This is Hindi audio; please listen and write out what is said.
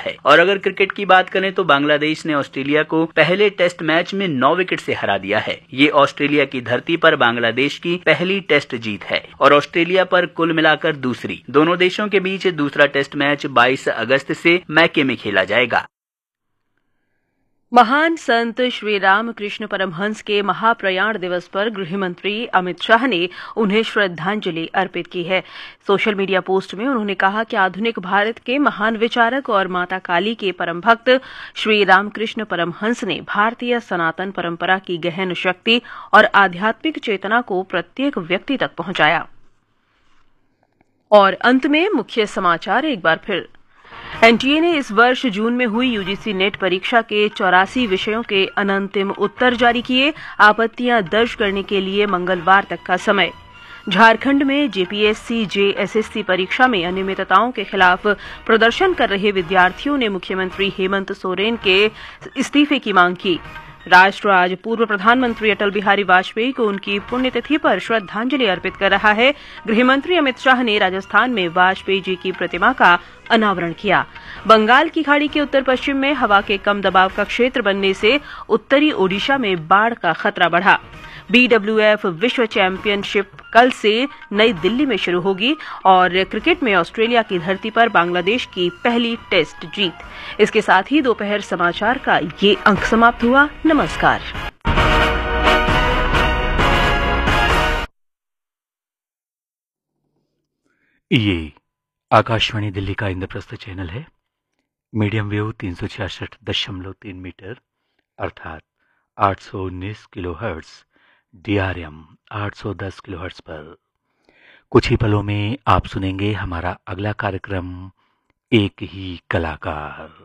है। और अगर क्रिकेट की बात करें तो बांग्लादेश ने ऑस्ट्रेलिया को पहले टेस्ट मैच में 9 विकेट से हरा दिया है। ये ऑस्ट्रेलिया की धरती पर बांग्लादेश की पहली टेस्ट जीत है और ऑस्ट्रेलिया पर कुल मिलाकर दूसरी। दोनों देशों के बीच दूसरा टेस्ट मैच 22 अगस्त से मैके में खेला जाएगा। महान संत श्री रामकृष्ण परमहंस के महाप्रयाण दिवस पर गृह मंत्री अमित शाह ने उन्हें श्रद्धांजलि अर्पित की है। सोशल मीडिया पोस्ट में उन्होंने कहा कि आधुनिक भारत के महान विचारक और माता काली के परम भक्त श्री रामकृष्ण परमहंस ने भारतीय सनातन परंपरा की गहन शक्ति और आध्यात्मिक चेतना को प्रत्येक व्यक्ति तक पहुंचाया। और अंत में मुख्य समाचार एक बार फिर। एनटीए ने इस वर्ष जून में हुई यूजीसी नेट परीक्षा के 84 विषयों के अनंतिम उत्तर जारी किए। आपत्तियां दर्ज करने के लिए मंगलवार तक का समय। झारखंड में जेपीएससी जेएसएससी परीक्षा में अनियमितताओं के खिलाफ प्रदर्शन कर रहे विद्यार्थियों ने मुख्यमंत्री हेमंत सोरेन के इस्तीफे की मांग की। राष्ट्र आज पूर्व प्रधानमंत्री अटल बिहारी वाजपेयी को उनकी पुण्यतिथि पर श्रद्धांजलि अर्पित कर रहा है। गृहमंत्री अमित शाह ने राजस्थान में वाजपेयी जी की प्रतिमा का अनावरण किया। बंगाल की खाड़ी के उत्तर पश्चिम में हवा के कम दबाव का क्षेत्र बनने से उत्तरी ओडिशा में बाढ़ का खतरा बढ़ा। बीडब्ल्यूएफ विश्व चैंपियनशिप कल से नई दिल्ली में शुरू होगी और क्रिकेट में ऑस्ट्रेलिया की धरती पर बांग्लादेश की पहली टेस्ट जीत। इसके साथ ही दोपहर समाचार का ये अंक समाप्त हुआ। नमस्कार। ये आकाशवाणी दिल्ली का इंद्रप्रस्थ चैनल है। मीडियम वेव 366.3 मीटर अर्थात 819 किलोहर्ट्ज, डीआरएम 810 किलोहर्ट्ज पर। कुछ ही पलों में आप सुनेंगे हमारा अगला कार्यक्रम, एक ही कलाकार।